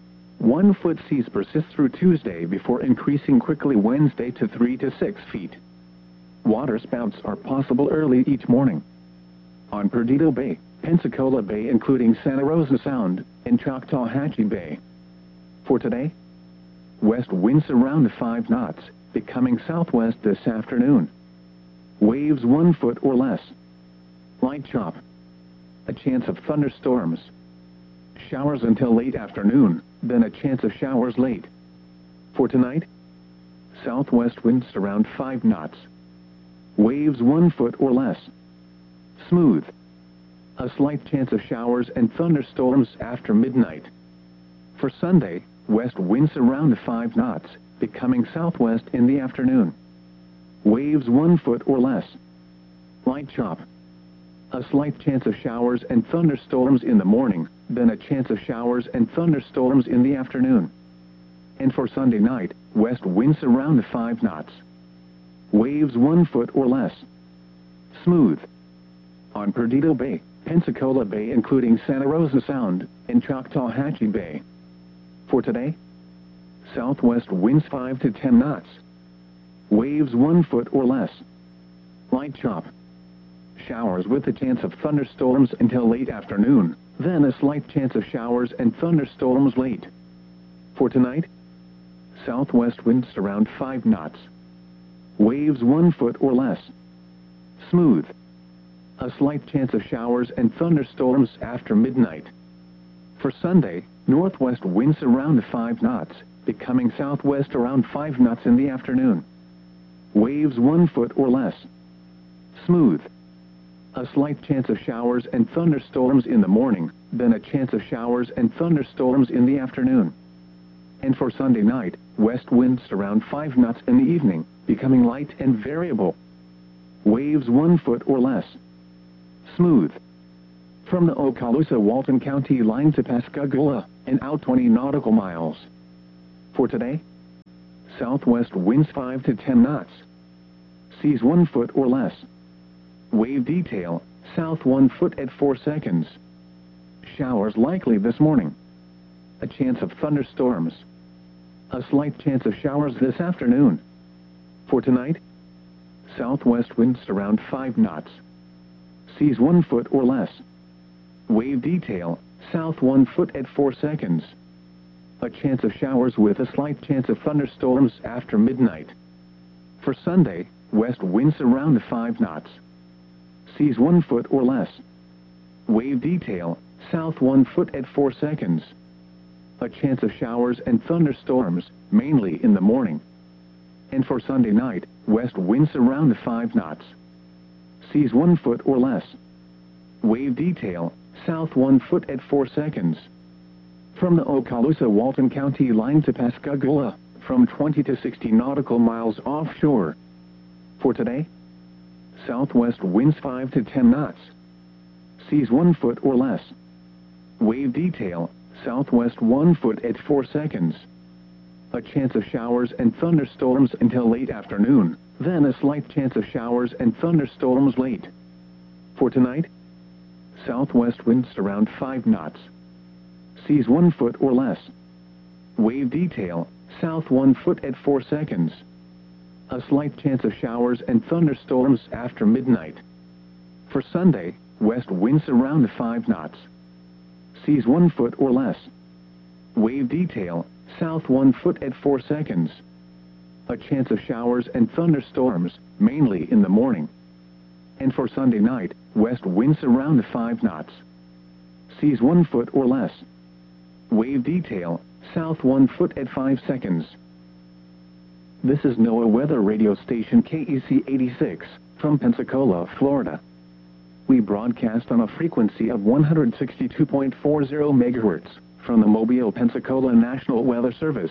1 foot seas persist through Tuesday before increasing quickly Wednesday to 3 to 6 feet. Waterspouts are possible early each morning. On Perdido Bay, Pensacola Bay including Santa Rosa Sound, and Choctawhatchee Bay. For today, west winds around 5 knots, becoming southwest this afternoon. Waves 1 foot or less. Light chop. A chance of thunderstorms. Showers until late afternoon, then a chance of showers late. For tonight, southwest winds around 5 knots. Waves 1 foot or less. Smooth. A slight chance of showers and thunderstorms after midnight. For Sunday, west winds around 5 knots, becoming southwest in the afternoon. Waves 1 foot or less. Light chop. A slight chance of showers and thunderstorms in the morning, then a chance of showers and thunderstorms in the afternoon. And for Sunday night, west winds around 5 knots. Waves 1 foot or less. Smooth. On Perdido Bay, Pensacola Bay including Santa Rosa Sound, and Choctawhatchee Bay. For today, southwest winds 5 to 10 knots. Waves 1 foot or less. Light chop. Showers with a chance of thunderstorms until late afternoon, then a slight chance of showers and thunderstorms late. For tonight, southwest winds around 5 knots. Waves 1 foot or less. Smooth. A slight chance of showers and thunderstorms after midnight. For Sunday, northwest winds around 5 knots, becoming southwest around 5 knots in the afternoon. Waves 1 foot or less. Smooth. A slight chance of showers and thunderstorms in the morning, then a chance of showers and thunderstorms in the afternoon. And for Sunday night, west winds around 5 knots in the evening, becoming light and variable. Waves 1 foot or less. smooth. From the Okaloosa-Walton County line to Pascagoula, and out 20 nautical miles. For today, southwest winds 5 to 10 knots. Seas 1 foot or less. Wave detail, south 1 foot at 4 seconds. Showers likely this morning. A chance of thunderstorms. A slight chance of showers this afternoon. For tonight, southwest winds around 5 knots. Seas 1 foot or less. Wave detail, south 1 foot at 4 seconds. A chance of showers with a slight chance of thunderstorms after midnight. For Sunday, west winds around 5 knots. Seas 1 foot or less. Wave detail, south 1 foot at 4 seconds. A chance of showers and thunderstorms, mainly in the morning. And for Sunday night, west winds around 5 knots. Seas 1 foot or less. Wave detail, south 1 foot at 4 seconds. From the Okaloosa-Walton County line to Pascagoula, from 20 to 60 nautical miles offshore. For today, southwest winds 5 to 10 knots. Seas 1 foot or less. Wave detail, southwest 1 foot at 4 seconds. A chance of showers and thunderstorms until late afternoon, then a slight chance of showers and thunderstorms late. For tonight, southwest winds around 5 knots. Seas 1 foot or less. Wave detail, south 1 foot at 4 seconds. A slight chance of showers and thunderstorms after midnight. For Sunday, west winds around 5 knots. Seas 1 foot or less. Wave detail, south 1 foot at 4 seconds. A chance of showers and thunderstorms, mainly in the morning. And for Sunday night, west winds around 5 knots. Seas 1 foot or less. Wave detail, south 1 foot at 5 seconds. This is NOAA Weather Radio Station KEC 86, from Pensacola, Florida. We broadcast on a frequency of 162.40 megahertz, from the Mobile, Pensacola National Weather Service.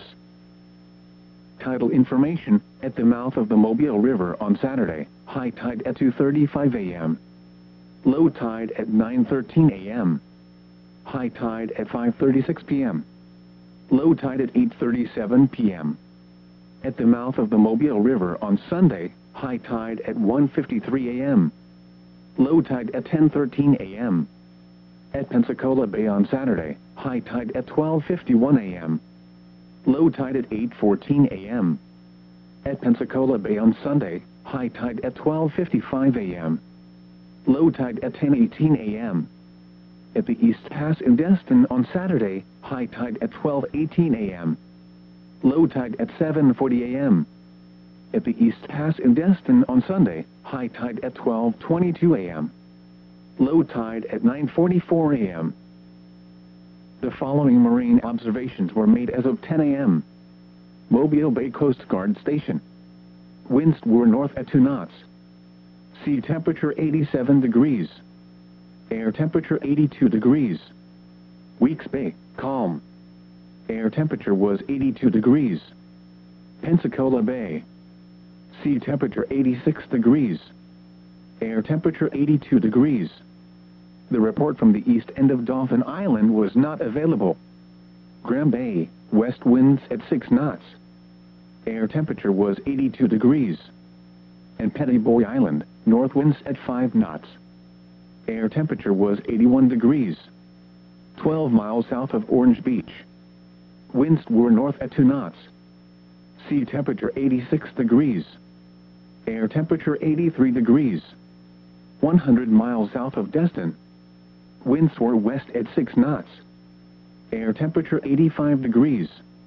Tidal information, at the mouth of the Mobile River on Saturday, high tide at 2:35 a.m. Low tide at 9:13 a.m. High tide at 5:36 p.m. Low tide at 8:37 p.m. At the mouth of the Mobile River on Sunday, high tide at 1:53 a.m. Low tide at 10:13 a.m. At Pensacola Bay on Saturday, high tide at 12:51 a.m. Low tide at 8:14 a.m. At Pensacola Bay on Sunday, high tide at 12:55 a.m. Low tide at 10:18 a.m. At the East Pass in Destin on Saturday, high tide at 12:18 a.m. Low tide at 7:40 a.m. At the East Pass in Destin on Sunday, high tide at 12:22 a.m. Low tide at 9:44 a.m. The following marine observations were made as of 10 a.m. Mobile Bay Coast Guard Station. Winds were north at 2 knots. Sea temperature 87 degrees. Air temperature 82 degrees. Weeks Bay, calm. Air temperature was 82 degrees. Pensacola Bay. Sea temperature 86 degrees. Air temperature 82 degrees. The report from the east end of Dauphin Island was not available. Graham Bay, west winds at 6 knots. Air temperature was 82 degrees. And Petty Boy Island, north winds at 5 knots. Air temperature was 81 degrees. 12 miles south of Orange Beach. Winds were north at 2 knots. Sea temperature 86 degrees. Air temperature 83 degrees. 100 miles south of Destin. Winds were west at 6 knots. Air temperature 85 degrees.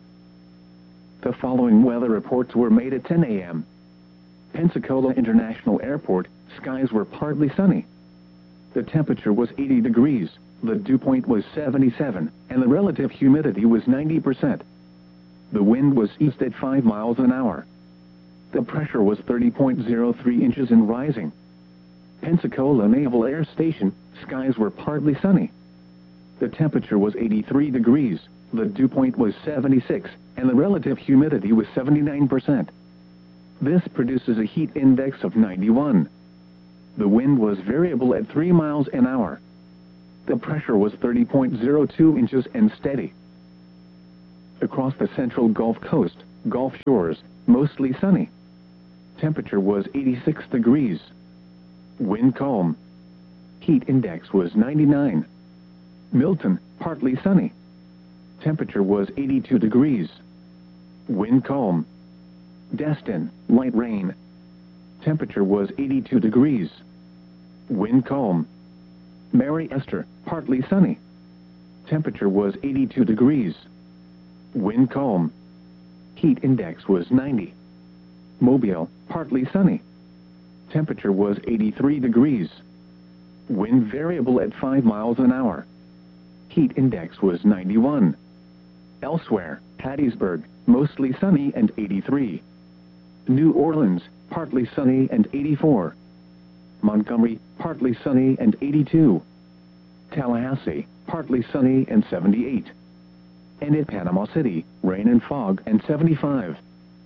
The following weather reports were made at 10 a.m. Pensacola International Airport, skies were partly sunny. The temperature was 80 degrees, the dew point was 77, and the relative humidity was 90%. The wind was east at 5 miles an hour. The pressure was 30.03 inches and rising. Pensacola Naval Air Station, skies were partly sunny. The temperature was 83 degrees, the dew point was 76, and the relative humidity was 79%. This produces a heat index of 91. The wind was variable at 3 miles an hour. The pressure was 30.02 inches and steady. Across the central Gulf Coast, Gulf Shores, mostly sunny. Temperature was 86 degrees. Wind calm. Heat index was 99. Milton, partly sunny. Temperature was 82 degrees. Wind calm. Destin, light rain. Temperature was 82 degrees. Wind calm. Mary Esther, partly sunny. Temperature was 82 degrees. Wind calm. Heat index was 90. Mobile, partly sunny. Temperature was 83 degrees. Wind variable at 5 miles an hour. Heat index was 91. Elsewhere, Hattiesburg, mostly sunny and 83. New Orleans, partly sunny and 84. Montgomery, partly sunny and 82. Tallahassee, partly sunny and 78. And at Panama City, rain and fog and 75.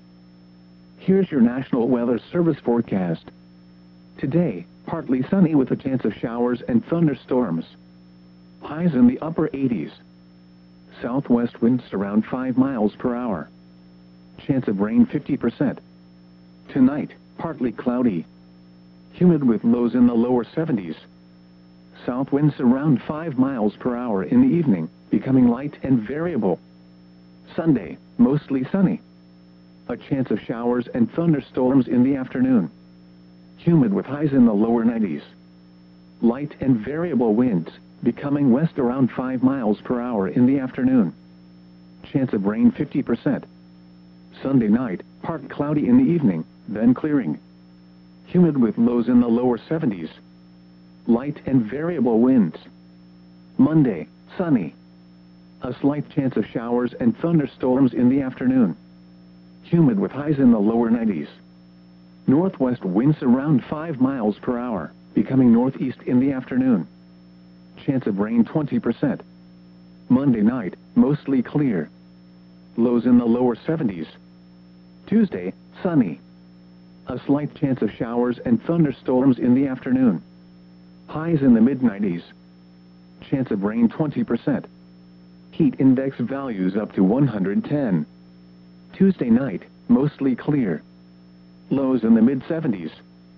Here's your National Weather Service forecast. Today, partly sunny with a chance of showers and thunderstorms. Highs in the upper 80s. Southwest winds around 5 miles per hour. Chance of rain 50%. Tonight, partly cloudy. Humid with lows in the lower 70s. South winds around 5 miles per hour in the evening, becoming light and variable. Sunday, mostly sunny. A chance of showers and thunderstorms in the afternoon. Humid with highs in the lower 90s. Light and variable winds, becoming west around 5 miles per hour in the afternoon. Chance of rain 50%. Sunday night, part cloudy in the evening, then clearing. Humid with lows in the lower 70s. Light and variable winds. Monday, sunny. A slight chance of showers and thunderstorms in the afternoon. Humid with highs in the lower 90s. Northwest winds around 5 miles per hour, becoming northeast in the afternoon. Chance of rain 20%. Monday night, mostly clear. Lows in the lower 70s. Tuesday, sunny. A slight chance of showers and thunderstorms in the afternoon. Highs in the mid-90s. Chance of rain 20%. Heat index values up to 110. Tuesday night, mostly clear. Lows in the mid-70s.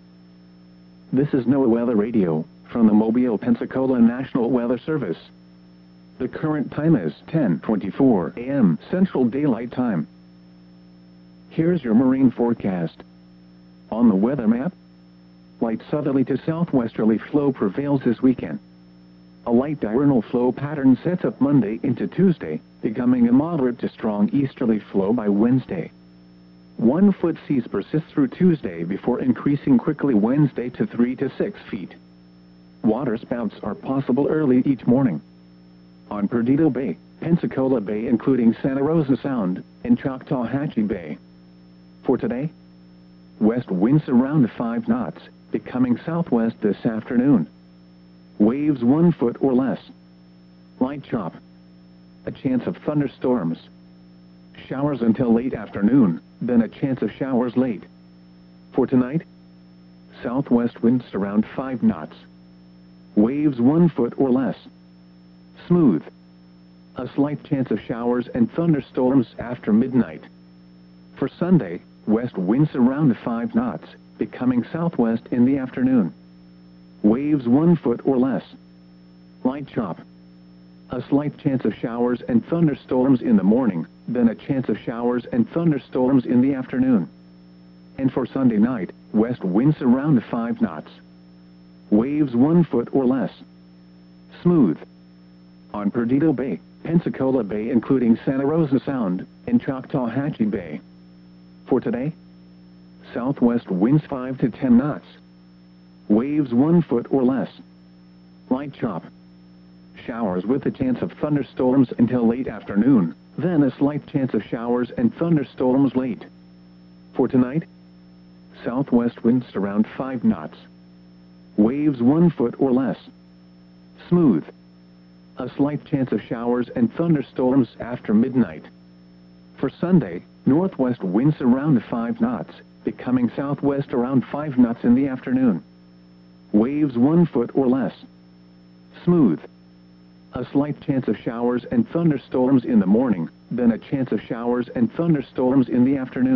This is NOAA Weather Radio from the Mobile, Pensacola National Weather Service. The current time is 10:24 a.m. Central Daylight Time. Here's your marine forecast. On the weather map, light southerly to southwesterly flow prevails this weekend. A light diurnal flow pattern sets up Monday into Tuesday, becoming a moderate to strong easterly flow by Wednesday. 1 foot seas persist through Tuesday before increasing quickly Wednesday to 3 to 6 feet. Water spouts are possible early each morning. On Perdido Bay, Pensacola Bay including Santa Rosa Sound, and Choctawhatchee Bay. For today, west winds around 5 knots, becoming southwest this afternoon. Waves 1 foot or less. Light chop. A chance of thunderstorms. Showers until late afternoon, then a chance of showers late. For tonight, southwest winds around 5 knots. Waves 1 foot or less. Smooth. A slight chance of showers and thunderstorms after midnight. For Sunday, west winds around 5 knots, becoming southwest in the afternoon. Waves 1 foot or less. Light chop. A slight chance of showers and thunderstorms in the morning, then a chance of showers and thunderstorms in the afternoon. And for Sunday night, west winds around 5 knots. Waves 1 foot or less. Smooth. On Perdido Bay, Pensacola Bay including Santa Rosa Sound, and Choctawhatchee Bay. For today, southwest winds 5 to 10 knots. Waves 1 foot or less. Light chop. Showers with a chance of thunderstorms until late afternoon, then a slight chance of showers and thunderstorms late. For tonight, southwest winds around 5 knots. Waves 1 foot or less. Smooth. A slight chance of showers and thunderstorms after midnight. For Sunday, northwest winds around 5 knots, becoming southwest around 5 knots in the afternoon. Waves 1 foot or less. Smooth. A slight chance of showers and thunderstorms in the morning, then a chance of showers and thunderstorms in the afternoon.